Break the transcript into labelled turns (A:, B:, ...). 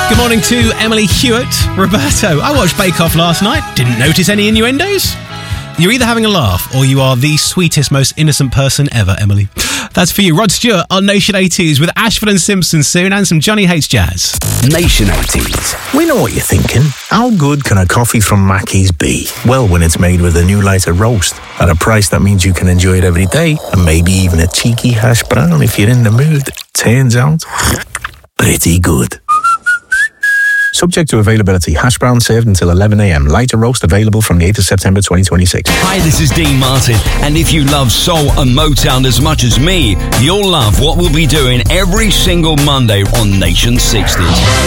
A: Good morning to Emily Hewitt. Roberto, I watched Bake Off last night. Didn't notice any innuendos. You're either having a laugh or you are the sweetest, most innocent person ever, Emily. That's for you. Rod Stewart on Nation 80s with Ashford and Simpson soon and some Johnny Hates Jazz.
B: Nation 80s. We know what you're thinking. How good can a coffee from Mackey's be? Well, when it's made with a new lighter roast at a price that means you can enjoy it every day and maybe even a cheeky hash brown if you're in the mood. Turns out, pretty good. Subject to availability. Hash brown served until 11 a.m. Lighter roast available from the 8th of September 2026.
C: Hi, this is Dean Martin, and if you love soul and Motown as much as me, you'll love what we'll be doing every single Monday on Nation 60s.